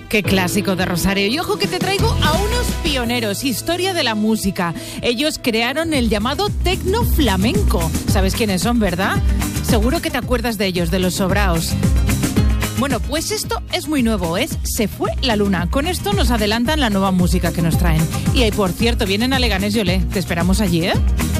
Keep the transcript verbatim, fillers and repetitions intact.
Qué clásico de Rosario. Y ojo que te traigo a unos pioneros, historia de la música. Ellos crearon el llamado tecno flamenco. ¿Sabes quiénes son, verdad? Seguro que te acuerdas de ellos, de los Sobraos. Bueno, pues esto es muy nuevo, es Se fue la luna. Con esto nos adelantan la nueva música que nos traen. Y ahí, por cierto, vienen a Leganés y Olé. Te esperamos allí, ¿eh?